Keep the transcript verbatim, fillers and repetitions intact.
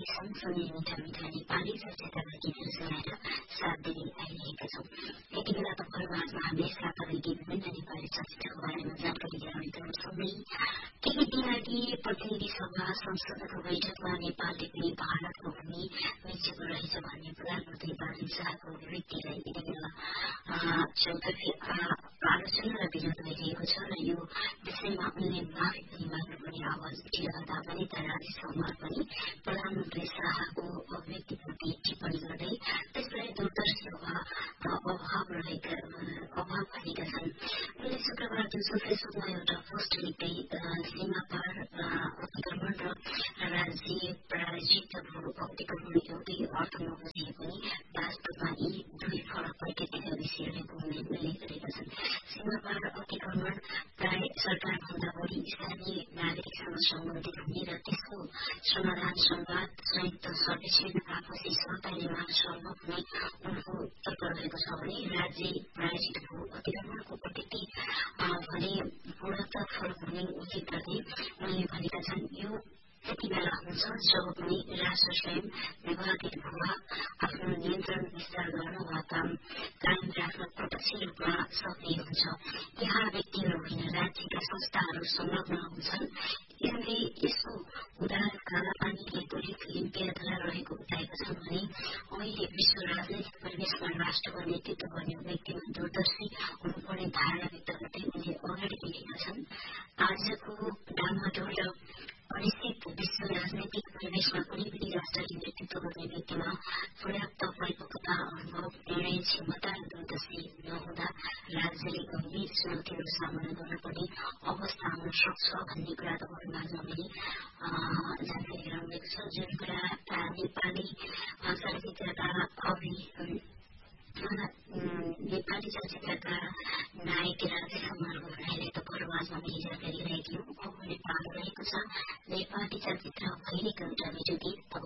सँगसँगै मिठा मिठा नेपाली चलचित्रका गीतहरू सुनाएर साथ दिँदै आइरहेका छौं। यति बेला तपाईँहरूमा हामीले साथ दिने विभिन्न नेपाली चलचित्रको बारेमा जानकारी गराउने क्रमसँगै केही दिन अघि प्रतिनिधि सभा संसदको बैठकमा नेपालले पनि भारतको भूमि बेचेको रहेछ भन्ने प्रधानमन्त्री बालन शाहको अभिव्यक्तिलाई यति बेला चौतर्फी आलोचना र विरोध भइरहेको छ र यो विषयमा उनले माफी पनि माग्नुपर्ने आवाज उठिरहँदा पनि त राज्यसभामा पनि प्रधानमन्त्री शाहको अभिव्यक्तिप्रति टिप्पणी गर्दै त्यसलाई दूरदर्शी अभाव रहेका अभाव भनेका छन्। उनले शुक्रबार दिउँसो फेसबुकमा एउटा पोस्ट लेख्दै सीमा पार अतिक्रमण र राज्य प्रायोजित भू अतिक्रमण एउटै अर्थमा बुझिए पनि वास्तवमा यी दुई फरक प्रकृतिका विषय रहेको उनले उल्लेख गरेका छन्। सीमा पार अतिक्रमण प्राय सरकारभन्दा बढी स्थानीय नागरिकसँग सम्बन्धित हुने र त्यसको समाधान संवाद संयुक्त सर्वेक्षण आपसी सहकार्य माग सम्भव हुने उनको तर्क रहेको छ भने राज्य प्रायोजित भू अतिक्रमणको प्रकृति भने पूर्णतः फरक हुने उल्लेख गर्दै उनले भनेका छन् यो त्यति बेला हुन्छ जब पनि राष्ट्र स्वयं विवादित भूमा आफ्नो नियन्त्रण विस्तार गर्न वा काम कायम राख्न प्रत्यक्ष रूपमा सक्ने हुन्छ। यहाँ व्यक्तिहरू होइन राज्यका संस्थाहरू संलग्न हुन्छन्। यिनले यसको उदाहरण कालापानीले दलित लिम्पियाद्वारा रहेको बताएका छन् भने अहिले विश्व राजनैतिक परिवेशमा राष्ट्रको नेतृत्व गर्ने व्यक्तिमा दूरदर्शी हुनुपर्ने धारणा व्यक्त गर्दै उनले अगाडि बढेका छन्। आजको डामाडोल र अनिश्चित विश्व राजनैतिक परिवेशमा कुनै पनि राष्ट्रले नेतृत्व गर्ने व्यक्तिमा पर्याप्त परिपक्वता अनुभव निर्णय क्षमता र दूरदर्शी नहुँदा राज्यले गम्भीर चुनौतीहरू सामना गर्नुपर्ने अवस्था आउन सक्छ भन्ने कुरा तपाईँहरूमाझ मैले जानकारी गराउनेको छ। जुन कुरा नेपाली चलचित्रका अभि नेपाली चलचित्रका नायक राज्य समारोह भनाइले तपाईँहरूमाझ मैले जानकारी गराएकी हुँ। अब नेपाल रहेको छ नेपाली चलचित्र भैरवको एउटा भिडियो गीत